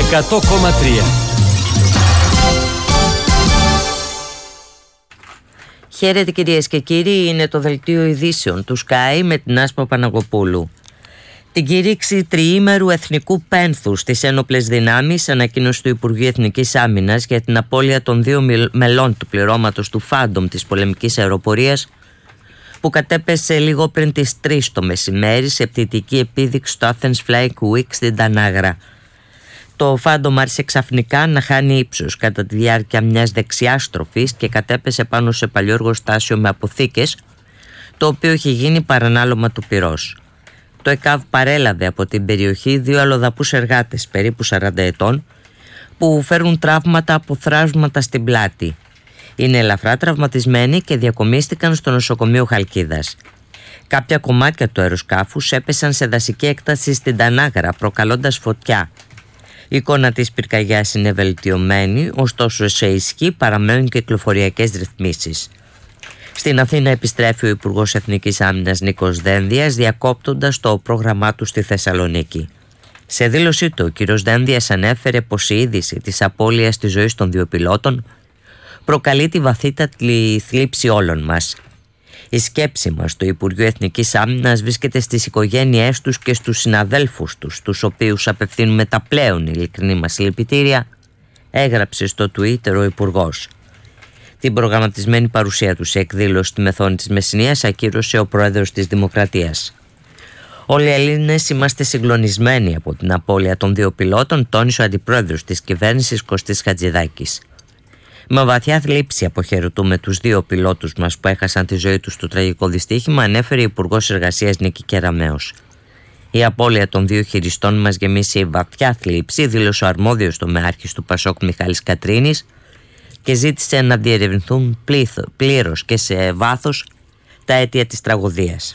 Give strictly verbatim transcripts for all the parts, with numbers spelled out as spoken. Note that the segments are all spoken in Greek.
εκατό κόμμα τρία. Χαίρετε κυρίες και κύριοι, είναι το δελτίο ειδήσεων του Sky με την Άσπα Παναγοπούλου. Την κήρυξη τριήμερου εθνικού πένθου στις ένοπλες δυνάμεις, ανακοίνωση του Υπουργείου Εθνικής Άμυνας για την απώλεια των δύο μελών του πληρώματος του Φάντομ της πολεμικής αεροπορίας, που κατέπεσε λίγο πριν τις τρεις το μεσημέρι σε πτυτική επίδειξη στο Athens Flying Week στην Τανάγρα. Το Φάντομ άρχισε ξαφνικά να χάνει ύψος κατά τη διάρκεια μιας δεξιάς στροφής και κατέπεσε πάνω σε παλιό εργοστάσιο με αποθήκες, το οποίο είχε γίνει παρανάλωμα του πυρός. Το ΕΚΑΒ παρέλαβε από την περιοχή δύο αλλοδαπούς εργάτες περίπου σαράντα ετών που φέρουν τραύματα από θράσματα στην πλάτη. Είναι ελαφρά τραυματισμένοι και διακομίστηκαν στο νοσοκομείο Χαλκίδας. Κάποια κομμάτια του αεροσκάφους έπεσαν σε δασική έκταση στην Τανάγρα, προκαλώντας φωτιά. Η εικόνα της πυρκαγιάς είναι βελτιωμένη, ωστόσο σε ισχύ παραμένουν κυκλοφοριακές ρυθμίσεις. Στην Αθήνα επιστρέφει ο Υπουργός Εθνικής Άμυνας Νίκος Δένδιας, διακόπτοντας το πρόγραμμά του στη Θεσσαλονίκη. Σε δήλωσή του, ο κ. Δένδιας ανέφερε πως η είδηση της απώλειας της ζωής των δύο πιλότων προκαλεί τη βαθύτατη θλίψη όλων μας. Η σκέψη μας στο Υπουργείο Εθνικής Άμυνας βρίσκεται στις οικογένειές τους και στους συναδέλφους τους, τους οποίους απευθύνουμε τα πλέον ειλικρινή μας συλληπιτήρια, έγραψε στο Twitter ο Υπουργός. Την προγραμματισμένη παρουσία του σε εκδήλωση στη Μεθόνη της Μεσσηνίας ακύρωσε ο Πρόεδρος της Δημοκρατίας. Όλοι οι Έλληνες είμαστε συγκλονισμένοι από την απώλεια των δύο πιλότων, τόνισε ο Αντιπρόεδρος της Κυβέρνησης Κωστής Χατζηδάκης. Με βαθιά θλίψη αποχαιρετούμε τους δύο πιλότους μας που έχασαν τη ζωή τους στο τραγικό δυστύχημα, ανέφερε η Υπουργός Εργασίας Νίκη Κεραμέως. Η απώλεια των δύο χειριστών μας γεμίσει βαθιά θλίψη, δήλωσε ο αρμόδιος τομεάρχης του Πασόκ Μιχάλης Κατρίνης και ζήτησε να διερευνηθούν πλήρως και σε βάθος τα αίτια της τραγωδίας.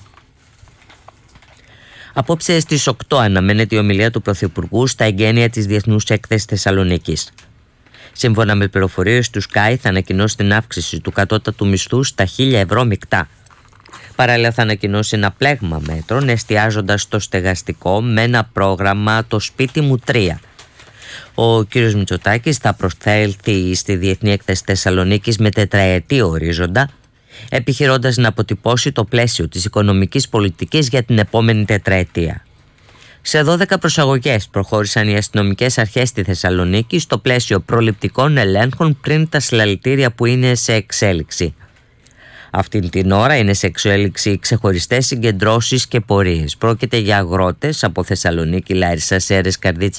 Απόψε στις οκτώ αναμένεται η ομιλία του Πρωθυπουργού στα εγγένεια της Διεθνούς Έκθεσης Θεσσαλονίκης. Σύμφωνα με πληροφορίες του Sky, θα ανακοινώσει την αύξηση του κατώτατου μισθού στα χίλια ευρώ μεικτά. Παράλληλα, θα ανακοινώσει ένα πλέγμα μέτρων, εστιάζοντας στο στεγαστικό με ένα πρόγραμμα «Το σπίτι μου τρία». Ο κ. Μητσοτάκης θα προσθέλθει στη Διεθνή Έκθεση Θεσσαλονίκης με τετραετή ορίζοντα, επιχειρώντας να αποτυπώσει το πλαίσιο της οικονομικής πολιτικής για την επόμενη τετραετία. Σε δώδεκα προσαγωγές προχώρησαν οι αστυνομικές αρχές στη Θεσσαλονίκη στο πλαίσιο προληπτικών ελέγχων πριν τα συλλαλητήρια που είναι σε εξέλιξη. Αυτήν την ώρα είναι σε εξέλιξη ξεχωριστές συγκεντρώσεις και πορείες. Πρόκειται για αγρότες από Θεσσαλονίκη, Λάρισα, Σέρρες, Καρδίτσα